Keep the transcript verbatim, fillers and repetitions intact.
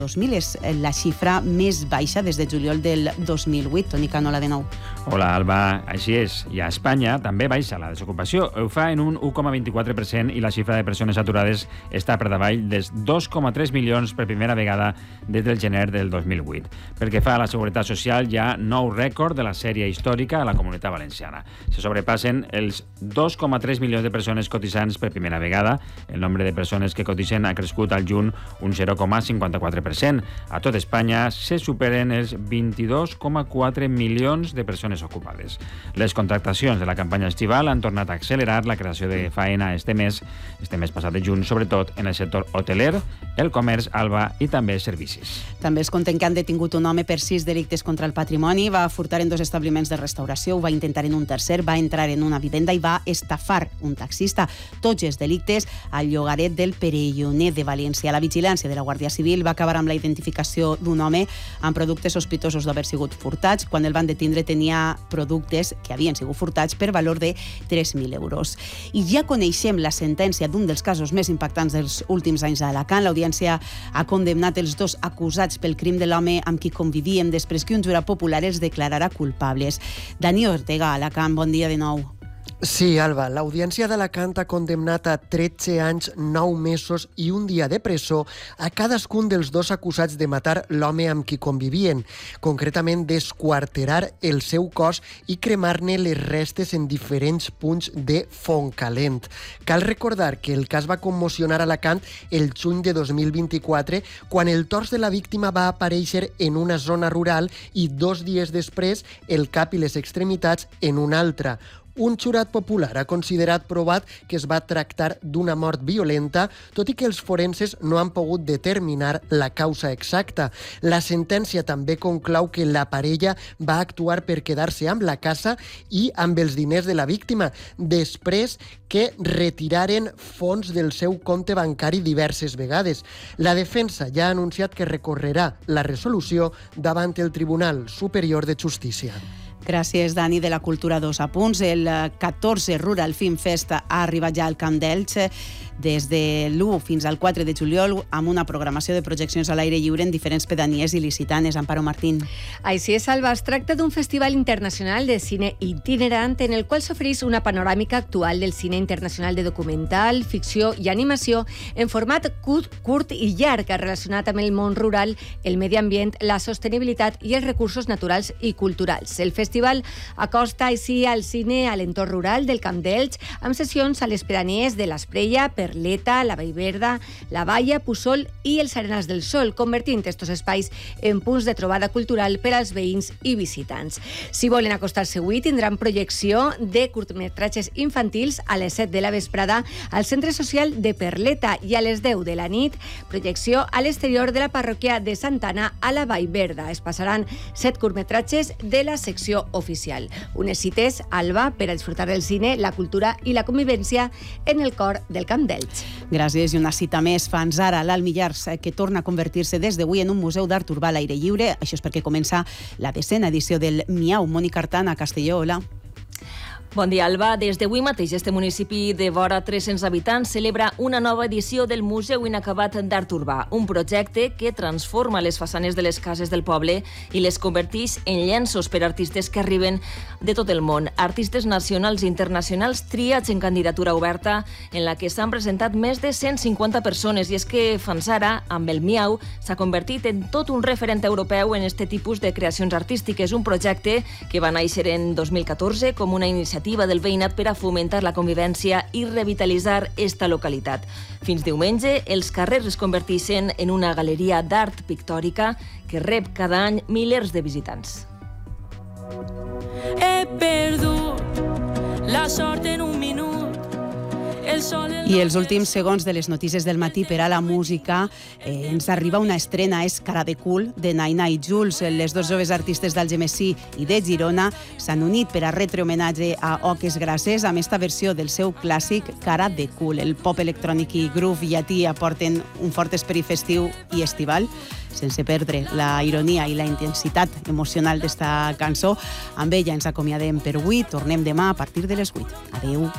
dos mil és la xifra més baixa des de juliol del dos mil vuit. Toni Canola, de nou. Hola, Alba. Així és. I a Espanya també baixa la desocupació. Ho fa en un u coma vint-i-quatre per cent i la xifra de persones aturades està per davall dels dos coma tres milions per primera vegada des del gener del dos mil vuit. Pel que fa a la Seguretat Social, hi ha nou rècord de la sèrie històrica a la Comunitat Valenciana. Se sobrepassen els dos coma tres milions de persones cotitzants per primera vegada. El nombre de persones que cotitzen ha crescut al juny un zero coma cinquanta-quatre per cent. A tot Espanya se superen els vint-i-dos coma quatre milions de persones ocupades. Les contractacions de la campanya estival han tornat a accelerar la creació de faena este mes, este mes passat de juny, sobretot en el sector hoteler, el comerç, Alba, i també servicis. També es conten que han detingut un home per sis delictes contra el patrimoni, va furtar en dos establiments de restauració, ho va intentar en un tercer, va entrar en una vivenda i va estafar un taxista. Tots els delictes al llogaret del Perelloner de València. La vigilància de la Guàrdia Civil va acabar amb la identificació d'un home amb productes sospitosos d'haver sigut furtats. Quan el van detindre tenia productes que havien sigut furtats per valor de tres mil euros. I ja coneixem la sentència d'un dels casos més impactants dels últims anys a Alacant. L'audiència ha condemnat els dos acusats pel crim de l'home amb qui convivien després que un jurat popular els declararà culpables. Dani Ortega, Alacant, bon dia de nou. Sí, Alba, l'Audiència d'Alacant ha condemnat a tretze anys, nou mesos i un dia de presó a cadascun dels dos acusats de matar l'home amb qui convivien, concretament d'esquarterar el seu cos i cremar-ne les restes en diferents punts de Fontcalent. Cal recordar que el cas va commocionar Alacant el juny de dos mil vint-i-quatre, quan el tors de la víctima va aparèixer en una zona rural i dos dies després el cap i les extremitats en una altra. Un jurat popular ha considerat provat que es va tractar d'una mort violenta, tot i que els forenses no han pogut determinar la causa exacta. La sentència també conclou que la parella va actuar per quedar-se amb la casa i amb els diners de la víctima, després que retiraren fons del seu compte bancari diverses vegades. La defensa ja ha anunciat que recorrerà la resolució davant el Tribunal Superior de Justícia. Gràcies, Dani. De la Cultura, dos apunts. El catorze Rural Film Fest ha arribat ja al Camp d'Elx des de l'u fins al quatre de juliol amb una programació de projeccions a l'aire lliure en diferents pedanies il·licitanes. Amparo Martín. Així és, Alba. Es tracta d'un festival internacional de cine itinerant en el qual s'ofereix una panoràmica actual del cine internacional de documental, ficció i animació en format curt, curt i llarg relacionat amb el món rural, el medi ambient, la sostenibilitat i els recursos naturals i culturals. El festival acosta així al cine a l'entorn rural del Camp d'Elx amb sessions a les pedanies de l'Esprella, Perleta, la Vallverda, la Baia, Puçol i els Arenals del Sol, convertint estos espais en punts de trobada cultural per als veïns i visitants. Si volen acostar-se avui, tindran projecció de curtmetratges infantils a les set de la vesprada al Centre Social de Perleta i a les deu de la nit, projecció a l'exterior de la parròquia de Santana a la Vallverda. Es passaran set curtmetratges de la secció oficial. Unes cites, Alba, per a disfrutar del cine, la cultura i la convivència en el cor del Camp d'Elx. Gràcies. I una cita més fa Ansara, l'Alt Millars, que torna a convertir-se des d'avui en un museu d'art urbà a l'aire lliure. Això és perquè comença la desena edició del Miau. Mònica Artana, Castelló, hola. Bon dia, Alba. Des d'avui mateix, este municipi de vora tres-cents habitants celebra una nova edició del Museu Inacabat d'Art Urbà, un projecte que transforma les façanes de les cases del poble i les converteix en llenços per artistes que arriben de tot el món. Artistes nacionals i internacionals triats en candidatura oberta, en la que s'han presentat més de cent cinquanta persones. I és que Fanzara, amb el Miau, s'ha convertit en tot un referent europeu en este tipus de creacions artístiques, un projecte que va néixer en dos mil catorze com una iniciativa del veïnat per a fomentar la convivència i revitalitzar esta localitat. Fins diumenge, els carrers es converteixen en una galeria d'art pictòrica que rep cada any milers de visitants. He perdut la sort en un minut. I els últims segons de les notícies del matí per a la música, eh, ens arriba una estrena, és Cara de cul, de Naina i Jules. Les dos joves artistes d'Algemesí i de Girona s'han unit per a retre homenatge a Oques Grasses amb esta versió del seu clàssic Cara de cul. El pop electrònic i groove llatí aporten un fort esperit festiu i estival, sense perdre la ironia i la intensitat emocional d'esta cançó. Amb ella ens acomiadem per avui. Tornem demà a partir de les vuit. Adeu.